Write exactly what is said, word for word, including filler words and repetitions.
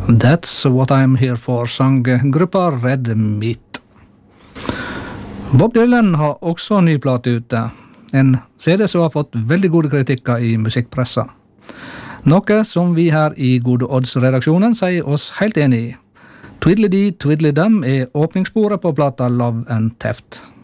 That's What I'm Here For, sang gruppa Red Meat. Bob Dylan har også ny plate ute. En C D som har fått veldig gode kritikker i musikkpressa. Noe som vi her i Gode Odds-redaksjonen sier oss helt enig i. Twiddly-dee, Twiddly-dum er åpningssporet på plata Love and Theft.